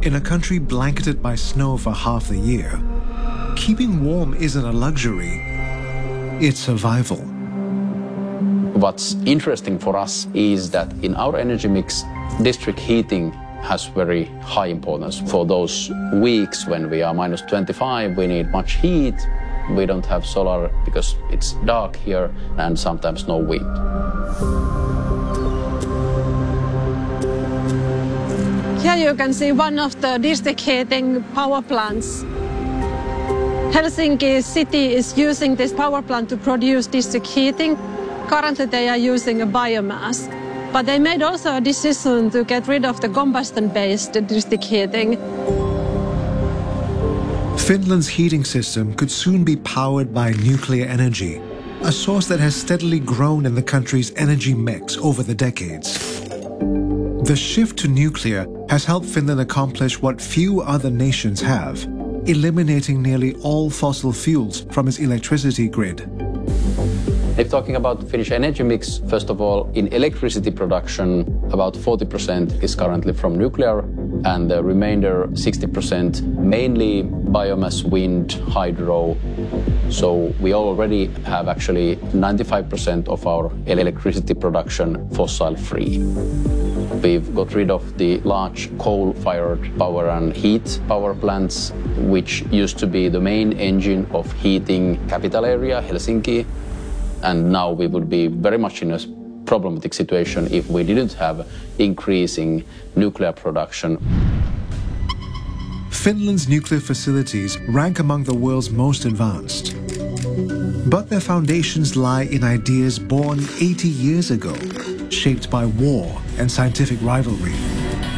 In a country blanketed by snow for half the year, keeping warm isn't a luxury, it's survival. What's interesting for us is that in our energy mix, district heating has very high importance. For those weeks when we are minus 25, we need much heat. We don't have solar because it's dark here and sometimes no wind. Here you can see one of the district heating power plants. Helsinki city is using this power plant to produce district heating. Currently they are using a biomass. But they made also a decision to get rid of the combustion-based district heating. Finland's heating system could soon be powered by nuclear energy, a source that has steadily grown in the country's energy mix over the decades. The shift to nuclear has helped Finland accomplish what few other nations have, eliminating nearly all fossil fuels from its electricity grid. If talking about Finnish energy mix, first of all, in electricity production, about 40% is currently from nuclear, and the remainder, 60%, mainly biomass, wind, hydro. So we already have actually 95% of our electricity production fossil-free. We've got rid of the large coal-fired power and heat power plants, which used to be the main engine of heating capital area, Helsinki. And now we would be very much in a problematic situation if we didn't have increasing nuclear production. Finland's nuclear facilities rank among the world's most advanced. But their foundations lie in ideas born 80 years ago, shaped by war and scientific rivalry.